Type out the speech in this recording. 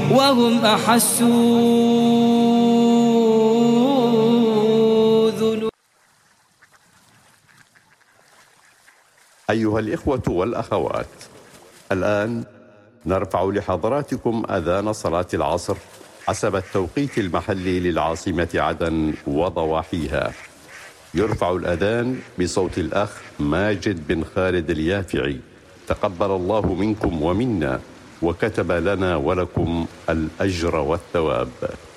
وهم أحسوا ذنوبا. أيها الإخوة والأخوات، الآن نرفع لحضراتكم أذان صلاة العصر حسب التوقيت المحلي للعاصمة عدن وضواحيها. يرفع الأذان بصوت الأخ ماجد بن خالد اليافعي، تقبل الله منكم ومنا وكتب لنا ولكم الأجر والثواب.